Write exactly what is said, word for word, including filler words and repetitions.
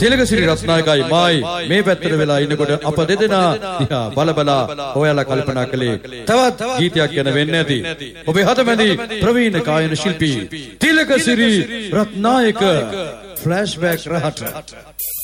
තිලකසිරි රත්නායකයි මායි මේ පැත්තට වෙලා ඉන්නකොට අප දෙදෙනා දිහා බල බලා ඔයාලා කල්පනා කළේ තවත් ගීතයක් ගැන වෙන්න ඇති. ඔබේ හතමැදි ප්‍රවීණ ගායන ශිල්පී තිලකසිරි රත්නායක ෆ්ලෑෂ්බැක් රහට